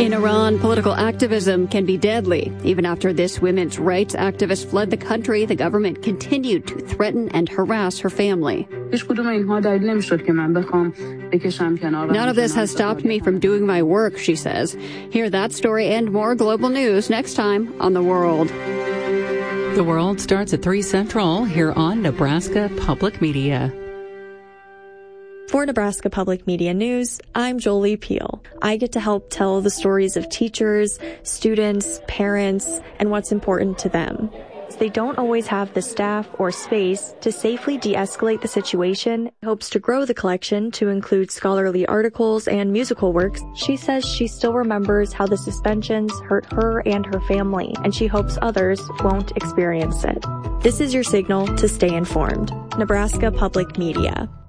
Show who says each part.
Speaker 1: In Iran, political activism can be deadly. Even after this women's rights activist fled the country, the government continued to threaten and harass her family. None of this has stopped me from doing my work, she says. Hear that story and more global news next time on The World.
Speaker 2: The World starts at 3 Central here on Nebraska Public Media.
Speaker 3: For Nebraska Public Media News, I'm Jolie Peel. I get to help tell the stories of teachers, students, parents, and what's important to them. They don't always have the staff or space to safely de-escalate the situation. Hopes to grow the collection to include scholarly articles and musical works. She says she still remembers how the suspensions hurt her and her family, and she hopes others won't experience it. This is your signal to stay informed. Nebraska Public Media.